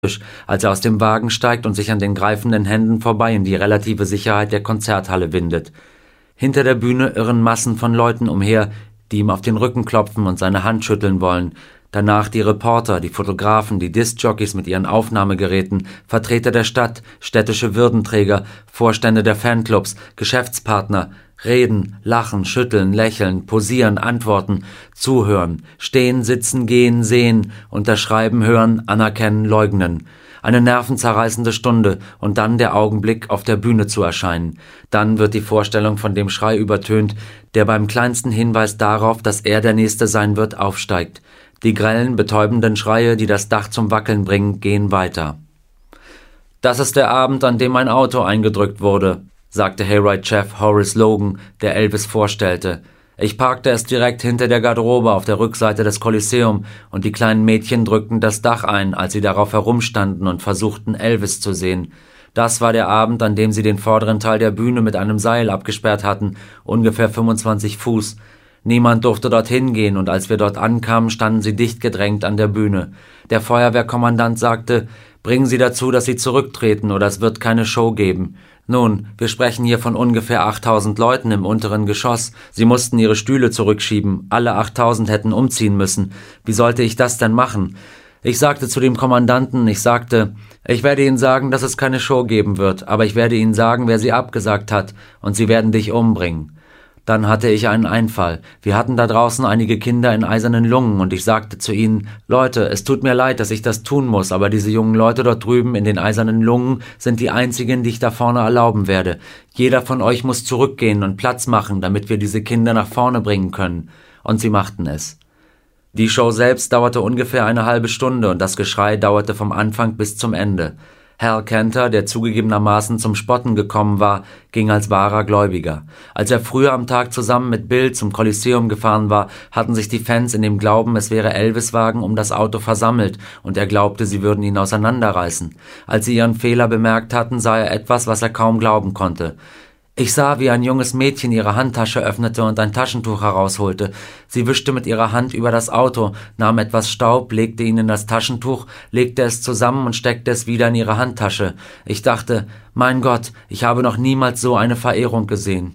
als er aus dem Wagen steigt und sich an den greifenden Händen vorbei in die relative Sicherheit der Konzerthalle windet. Hinter der Bühne irren Massen von Leuten umher, die ihm auf den Rücken klopfen und seine Hand schütteln wollen. Danach die Reporter, die Fotografen, die Diskjockeys mit ihren Aufnahmegeräten, Vertreter der Stadt, städtische Würdenträger, Vorstände der Fanclubs, Geschäftspartner, reden, lachen, schütteln, lächeln, posieren, antworten, zuhören, stehen, sitzen, gehen, sehen, unterschreiben, hören, anerkennen, leugnen. Eine nervenzerreißende Stunde und dann der Augenblick, auf der Bühne zu erscheinen. Dann wird die Vorstellung von dem Schrei übertönt, der beim kleinsten Hinweis darauf, dass er der Nächste sein wird, aufsteigt. Die grellen, betäubenden Schreie, die das Dach zum Wackeln bringen, gehen weiter. »Das ist der Abend, an dem mein Auto eingedrückt wurde«, sagte Hayride-Chef Horace Logan, der Elvis vorstellte. »Ich parkte es direkt hinter der Garderobe auf der Rückseite des Kolosseum und die kleinen Mädchen drückten das Dach ein, als sie darauf herumstanden und versuchten, Elvis zu sehen. Das war der Abend, an dem sie den vorderen Teil der Bühne mit einem Seil abgesperrt hatten, ungefähr 25 Fuß. Niemand durfte dorthin gehen, und als wir dort ankamen, standen sie dicht gedrängt an der Bühne. Der Feuerwehrkommandant sagte, bringen Sie dazu, dass Sie zurücktreten, oder es wird keine Show geben. Nun, wir sprechen hier von ungefähr 8000 Leuten im unteren Geschoss. Sie mussten ihre Stühle zurückschieben. Alle 8000 hätten umziehen müssen. Wie sollte ich das denn machen? Ich sagte zu dem Kommandanten, ich werde Ihnen sagen, dass es keine Show geben wird, aber ich werde Ihnen sagen, wer sie abgesagt hat, und sie werden dich umbringen. Dann hatte ich einen Einfall. Wir hatten da draußen einige Kinder in eisernen Lungen und ich sagte zu ihnen, Leute, es tut mir leid, dass ich das tun muss, aber diese jungen Leute dort drüben in den eisernen Lungen sind die einzigen, die ich da vorne erlauben werde. Jeder von euch muss zurückgehen und Platz machen, damit wir diese Kinder nach vorne bringen können. Und sie machten es. Die Show selbst dauerte ungefähr eine halbe Stunde und das Geschrei dauerte vom Anfang bis zum Ende. Hal Cantor, der zugegebenermaßen zum Spotten gekommen war, ging als wahrer Gläubiger. Als er früher am Tag zusammen mit Bill zum Kolosseum gefahren war, hatten sich die Fans in dem Glauben, es wäre Elvis-Wagen, um das Auto versammelt, und er glaubte, sie würden ihn auseinanderreißen. Als sie ihren Fehler bemerkt hatten, sah er etwas, was er kaum glauben konnte. Ich sah, wie ein junges Mädchen ihre Handtasche öffnete und ein Taschentuch herausholte. Sie wischte mit ihrer Hand über das Auto, nahm etwas Staub, legte ihn in das Taschentuch, legte es zusammen und steckte es wieder in ihre Handtasche. Ich dachte, mein Gott, ich habe noch niemals so eine Verehrung gesehen.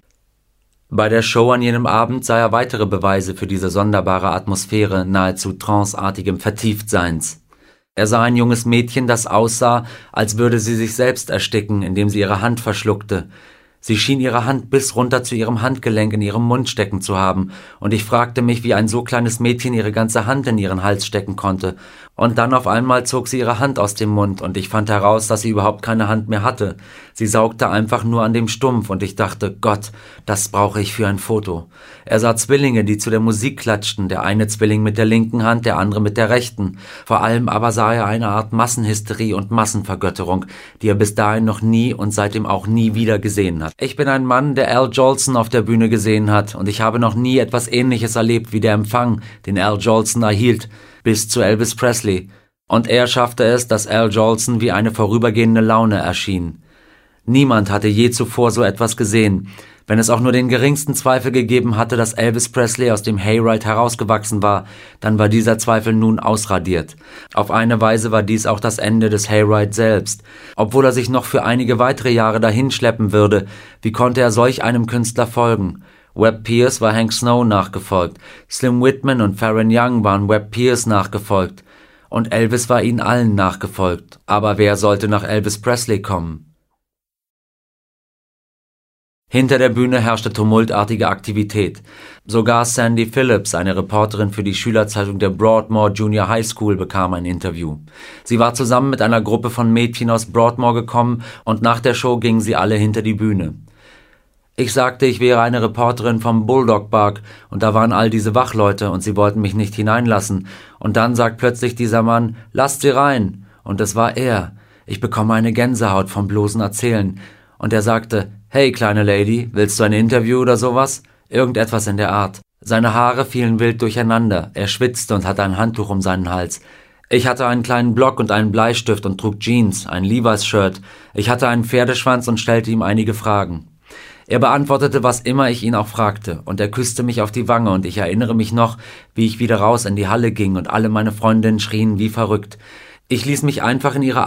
Bei der Show an jenem Abend sah er weitere Beweise für diese sonderbare Atmosphäre nahezu tranceartigem Vertieftseins. Er sah ein junges Mädchen, das aussah, als würde sie sich selbst ersticken, indem sie ihre Hand verschluckte. Sie schien ihre Hand bis runter zu ihrem Handgelenk in ihrem Mund stecken zu haben, und ich fragte mich, wie ein so kleines Mädchen ihre ganze Hand in ihren Hals stecken konnte. Und dann auf einmal zog sie ihre Hand aus dem Mund, und ich fand heraus, dass sie überhaupt keine Hand mehr hatte. Sie saugte einfach nur an dem Stumpf, und ich dachte, Gott, das brauche ich für ein Foto. Er sah Zwillinge, die zu der Musik klatschten, der eine Zwilling mit der linken Hand, der andere mit der rechten. Vor allem aber sah er eine Art Massenhysterie und Massenvergötterung, die er bis dahin noch nie und seitdem auch nie wieder gesehen hat. Ich bin ein Mann, der Al Jolson auf der Bühne gesehen hat, und ich habe noch nie etwas Ähnliches erlebt wie der Empfang, den Al Jolson erhielt, bis zu Elvis Presley. Und er schaffte es, dass Al Jolson wie eine vorübergehende Laune erschien. Niemand hatte je zuvor so etwas gesehen. Wenn es auch nur den geringsten Zweifel gegeben hatte, dass Elvis Presley aus dem Hayride herausgewachsen war, dann war dieser Zweifel nun ausradiert. Auf eine Weise war dies auch das Ende des Hayride selbst. Obwohl er sich noch für einige weitere Jahre dahinschleppen würde, wie konnte er solch einem Künstler folgen? Webb Pierce war Hank Snow nachgefolgt, Slim Whitman und Faron Young waren Webb Pierce nachgefolgt, und Elvis war ihnen allen nachgefolgt. Aber wer sollte nach Elvis Presley kommen? Hinter der Bühne herrschte tumultartige Aktivität. Sogar Sandy Phillips, eine Reporterin für die Schülerzeitung der Broadmoor Junior High School, bekam ein Interview. Sie war zusammen mit einer Gruppe von Mädchen aus Broadmoor gekommen, und nach der Show gingen sie alle hinter die Bühne. Ich sagte, ich wäre eine Reporterin vom Bulldog Park, und da waren all diese Wachleute, und sie wollten mich nicht hineinlassen. Und dann sagt plötzlich dieser Mann, lasst sie rein. Und es war er. Ich bekomme eine Gänsehaut vom bloßen Erzählen. Und er sagte, hey, kleine Lady, willst du ein Interview oder sowas? Irgendetwas in der Art. Seine Haare fielen wild durcheinander. Er schwitzte und hatte ein Handtuch um seinen Hals. Ich hatte einen kleinen Block und einen Bleistift und trug Jeans, ein Levi's-Shirt. Ich hatte einen Pferdeschwanz und stellte ihm einige Fragen. Er beantwortete, was immer ich ihn auch fragte, und er küsste mich auf die Wange, und ich erinnere mich noch, wie ich wieder raus in die Halle ging und alle meine Freundinnen schrien wie verrückt. Ich ließ mich einfach in ihre